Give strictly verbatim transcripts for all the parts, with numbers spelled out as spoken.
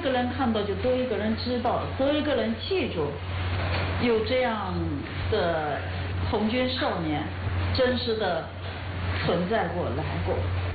个人看到就多一个人知道，多一个人记住，有这样的红军少年真实的存在过来过。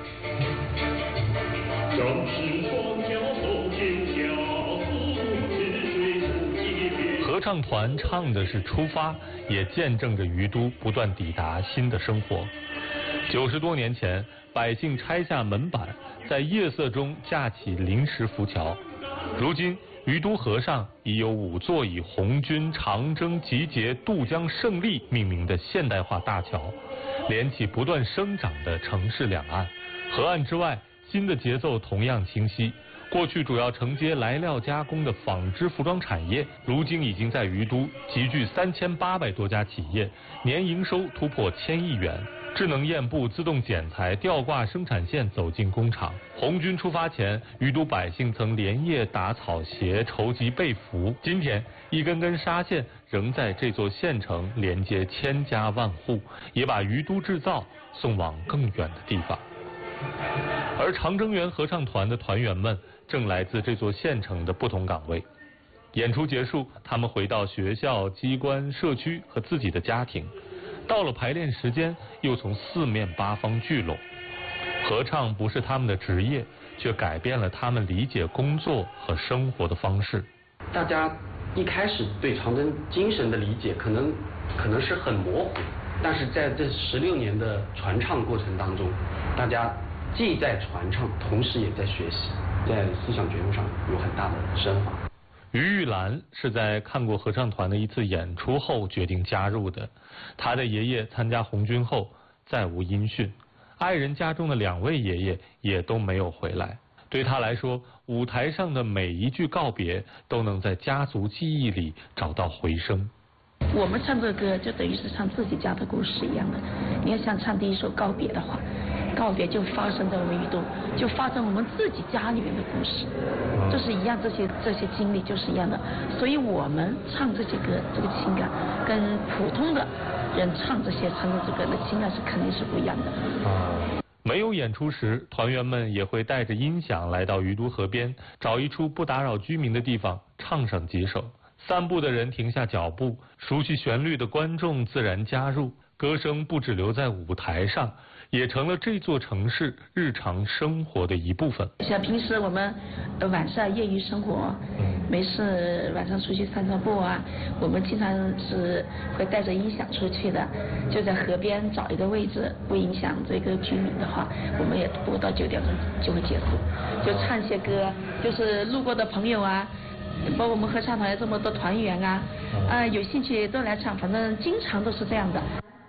正是双脚走天下，似水不结。 合唱团唱的是出发，也见证着于都不断抵达新的生活。九十多年前，百姓拆下门板，在夜色中架起临时浮桥。如今，于都河上已有五座以红军长征集结渡江胜利命名的现代化大桥，连起不断生长的城市两岸。河岸之外，新的节奏同样清晰。过去主要承接来料加工的纺织服装产业，如今已经在于都集聚三千八百多家企业，年营收突破千亿元。智能验布、自动剪裁、吊挂生产线走进工厂。红军出发前，于都百姓曾连夜打草鞋、筹集被服。今天，一根根纱线仍在这座县城连接千家万户，也把于都制造送往更远的地方。而长征园合唱团的团员们正来自这座县城的不同岗位。演出结束，他们回到学校、机关、社区和自己的家庭。到了排练时间，又从四面八方聚拢。合唱不是他们的职业，却改变了他们理解工作和生活的方式。 大家一开始对长征精神的理解可能可能是很模糊，但是在这十六年的传唱过程当中，大家既在传唱，同时也在学习，在思想觉悟上有很大的升华。 于玉兰是在看过合唱团的一次演出后决定加入的。她的爷爷参加红军后再无音讯，爱人家中的两位爷爷也都没有回来。对她来说，舞台上的每一句告别都能在家族记忆里找到回声。 我们唱这个歌就等于是唱自己家的故事一样的。你要像唱第一首告别的话，告别就发生在我们于都，就发生我们自己家里面的故事，这是一样，这些这些经历就是一样的。所以我们唱这些歌，这个情感跟普通的人唱这些唱这些歌的情感是肯定是不一样的。 没有演出时，团员们也会带着音响来到于都河边，找一处不打扰居民的地方唱上几首。散步的人停下脚步，熟悉旋律的观众自然加入。歌声不只留在舞台上，也成了这座城市日常生活的一部分。 像平时我们晚上业余生活，没事晚上出去散散步啊，我们经常是会带着音响出去的，就在河边找一个位置，不影响这个居民的话，我们也播到九点钟就会结束，就唱一些歌，就是路过的朋友啊，包括我们合唱团有这么多团员啊，啊有兴趣都来唱，反正经常都是这样的。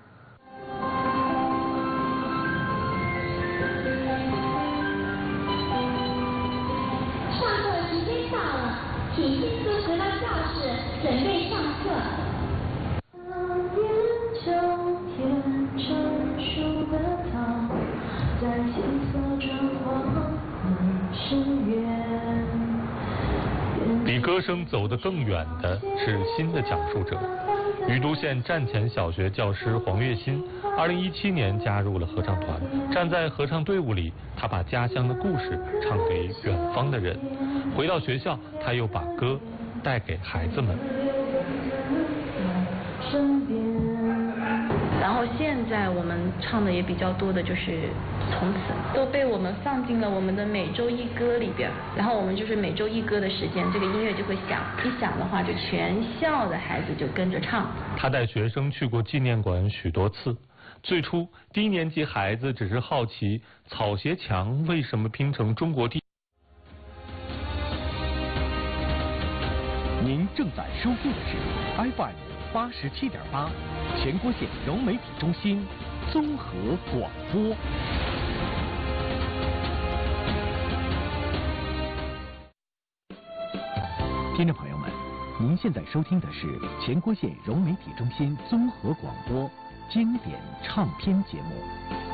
请新师回到教室，准备上课。秋天成熟的草，在青色转黄昏是远。 比歌声走得更远的是新的讲述者。于都县站前小学教师黄月新，二零一七年加入了合唱团。站在合唱队伍里，他把家乡的故事唱给远方的人。回到学校，他又把歌带给孩子们。 然后现在我们唱的也比较多的就是从此都被我们放进了我们的每周一歌里边，然后我们就是每周一歌的时间，这个音乐就会响，一响的话就全校的孩子就跟着唱。 他带学生去过纪念馆许多次，最初低年级孩子只是好奇草鞋墙为什么拼成中国地。 您正在收听的是 F M 八十七点八，全国县融媒体中心综合广播。听众朋友们，您现在收听的是全国县融媒体中心综合广播经典唱片节目。